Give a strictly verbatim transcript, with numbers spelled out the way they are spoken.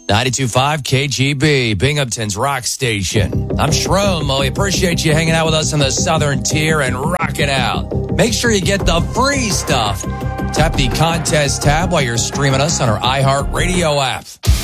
ninety-two point five K G B, Binghamton's rock station. I'm Shroom. We appreciate you hanging out with us in the Southern Tier and rocking out. Make sure you get the free stuff. Tap the contest tab while you're streaming us on our iHeartRadio app.